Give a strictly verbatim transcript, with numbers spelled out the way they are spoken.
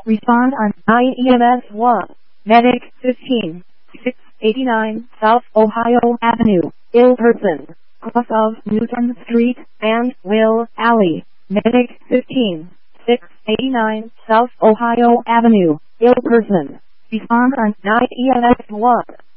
Respond on I E M S one. Medic fifteen, six eighty-nine South Ohio Avenue, ill person, cross of Newton Street and Will Alley. Medic fifteen, six eighty-nine South Ohio Avenue, ill person. Respond on I E M S one.